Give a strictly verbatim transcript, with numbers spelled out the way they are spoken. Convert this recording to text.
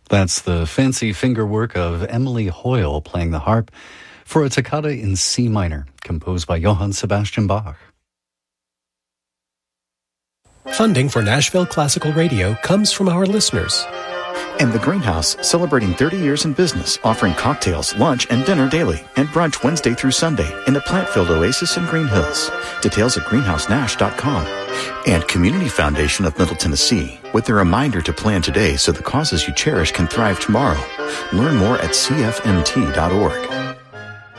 That's the fancy fingerwork of Emily Hoyle playing the harp for a toccata in C minor, composed by Johann Sebastian Bach. Funding for Nashville Classical Radio comes from our listeners. And The Greenhouse, celebrating thirty years in business, offering cocktails, lunch, and dinner daily, and brunch Wednesday through Sunday in the plant-filled oasis in Green Hills. Details at greenhouse nash dot com. And Community Foundation of Middle Tennessee, with a reminder to plan today so the causes you cherish can thrive tomorrow. Learn more at c f m t dot org.